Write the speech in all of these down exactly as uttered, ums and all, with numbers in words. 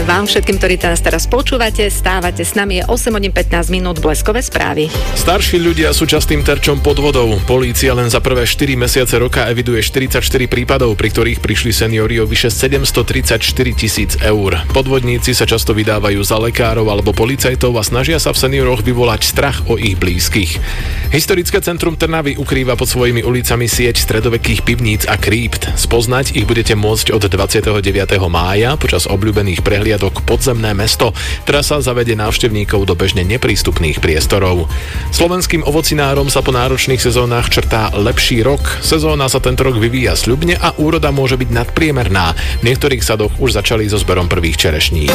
aj vám všetkým, ktorí nás teraz počúvate, stávate s nami, je osem hodín pätnásť minút, bleskové správy. Starší ľudia sú častým terčom podvodov. Polícia len za prvé štyri mesiace roka eviduje štyridsaťštyri prípadov, pri ktorých prišli seniori o vyše sedemstotridsaťštyri tisíc eur. Podvodníci sa často vydávajú za lekárov alebo policajtov a snažia sa v senioroch vyvolať strach o ich blízkych. Historické centrum Trnavy ukrýva pod svojimi ulicami sieť stredovekých pivníc a krypt. Spoznať ich budete môcť od dvadsiateho deviateho mája počas obľúbených prehliadok Podzemné mesto. Trasa zavedie návštevníkov do bežne neprístupných priestorov. Slovenským ovocinárom sa po náročných sezónach črtá lepší rok. Sezóna sa tento rok vyvíja sľubne a úroda môže byť nadpriemerná. V niektorých sadoch už začali so zberom prvých čerešní.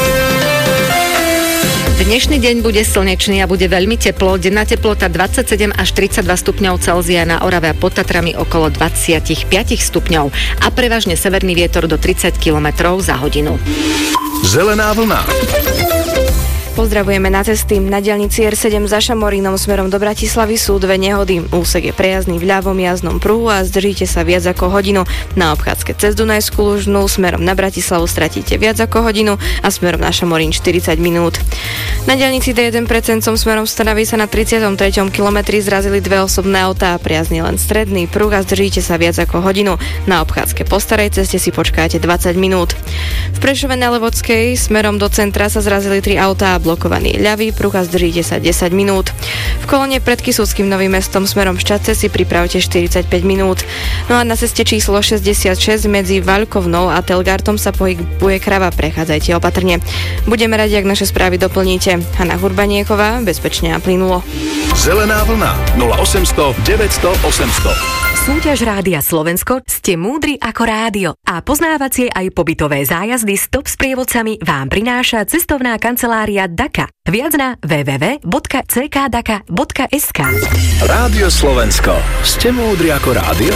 Dnešný deň bude slnečný a bude veľmi teplo. Denná teplota dvadsaťsedem až tridsaťdva stupňov Celzia, na Orave a pod Tatrami okolo dvadsaťpäť stupňov a prevažne severný vietor do tridsať kilometrov za hodinu. Zelená vlna. Pozdravujeme na cesty. Na diaľnici er sedem za Šamorínom smerom do Bratislavy sú dve nehody. Úsek je prejazdný v ľavom jazdnom pruhu a zdržíte sa viac ako hodinu. Na obchádzke cez Dunajskú Lužnu smerom na Bratislavu stratíte viac ako hodinu a smerom na Šamorín štyridsať minút. Na diaľnici dé jeden pred Cencom smerom z Trnavy sa na tridsiatom treťom kilometri zrazili dve osobné autá a priazdný len stredný pruh a zdržíte sa viac ako hodinu. Na obchádzke po starej ceste si počkáte dvadsať minút. V Prešove na Levockej smerom do centra sa zrazili tri autá a blokovaný ľavý pruh a zdržíte sa desať minút. V kolóne pred Kysuckým Novým Mestom smerom Šťadce si pripravte štyridsaťpäť minút. No a na ceste číslo šesťdesiatšesť medzi Vaľkovnou a Telgartom sa pohybuje krava, prechádzajte opatrne. Budeme radi, ak naše správy doplníte. Hanna Hurbanieková, bezpečne a plynulo. Zelená vlna nula osemsto deväťsto osemsto. Súťaž Rádia Slovensko Ste múdri ako rádio a poznávacie aj pobytové zájazdy s top sprievodcami vám prináša cestovná kancelária Daka. Viac na w w w bodka c k daka bodka es ka. Rádio Slovensko. Ste múdri ako rádio?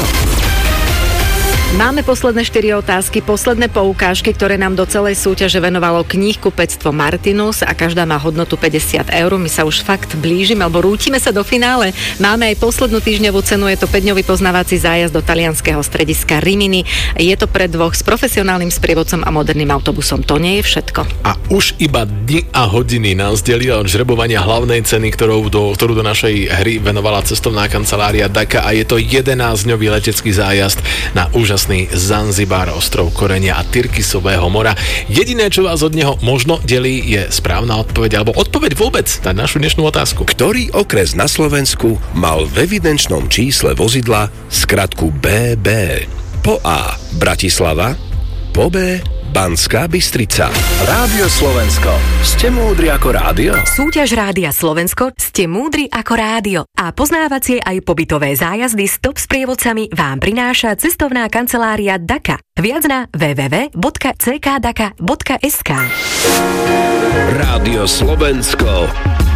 Máme posledné štyri otázky, posledné poukážky, ktoré nám do celej súťaže venovalo knihkupectvo Martinus a každá má hodnotu päťdesiat eur. My sa už fakt blížime, alebo rútime sa do finále. Máme aj poslednú týždňovú cenu, je to päťdňový poznávací zájazd do talianskeho strediska Rimini. Je to pre dvoch s profesionálnym sprievodcom a moderným autobusom. To nie je všetko. A už iba dni a hodiny nás delí od žrebovania hlavnej ceny, ktorú do, ktorú do našej hry venovala cestovná kancelária Daka, a je to jedenásťdňový letecký zájazd na úžasný Zanzibar, ostrov Korenia a Tyrkisového mora. Jediné, čo vás od neho možno delí, je správna odpoveď, alebo odpoveď vôbec na našu dnešnú otázku. Ktorý okres na Slovensku mal v evidenčnom čísle vozidla skratku bé bé? Po A. Bratislava, po B. Banská Bystrica. Rádio Slovensko. Ste múdri ako rádio? Súťaž Rádia Slovensko Ste múdri ako rádio a poznávacie aj pobytové zájazdy s top sprievodcami vám prináša cestovná kancelária Daka. Viac na w w w bodka c k daka bodka es ka. Rádio Slovensko.